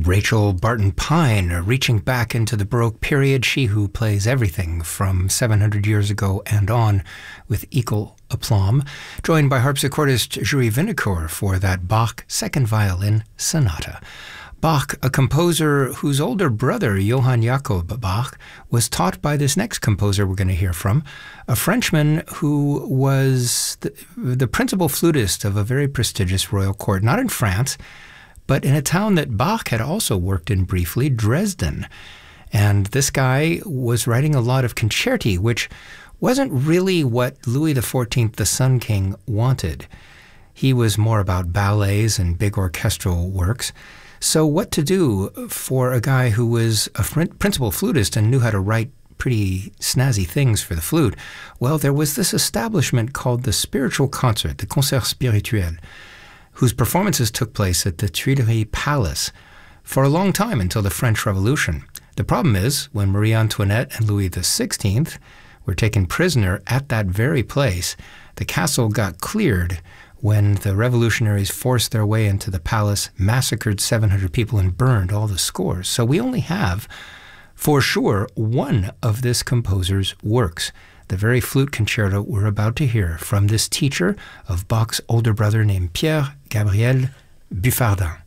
Rachel Barton Pine, reaching back into the Baroque period, she who plays everything from 700 years ago and on with equal aplomb, joined by harpsichordist Jurie Vinocourt for that Bach second violin sonata. Bach, a composer whose older brother, Johann Jakob Bach, was taught by this next composer we're going to hear from, a Frenchman who was the principal flutist of a very prestigious royal court, not in France, but in a town that Bach had also worked in briefly, Dresden. And this guy was writing a lot of concerti, which wasn't really what Louis XIV, the Sun King, wanted. He was more about ballets and big orchestral works. So what to do for a guy who was a principal flutist and knew how to write pretty snazzy things for the flute? Well, there was this establishment called the Spiritual Concert, the Concert Spirituel, whose performances took place at the Tuileries Palace for a long time until the French Revolution. The problem is, when Marie Antoinette and Louis XVI were taken prisoner at that very place, the castle got cleared when the revolutionaries forced their way into the palace, massacred 700 people, and burned all the scores. So we only have, for sure, one of this composer's works, the very flute concerto we're about to hear from this teacher of Bach's older brother named Pierre Gabriel Buffardin.